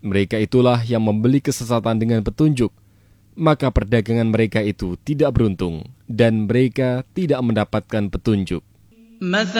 Mereka itulah yang membeli kesesatan dengan petunjuk, maka perdagangan mereka itu tidak beruntung dan mereka tidak mendapatkan petunjuk.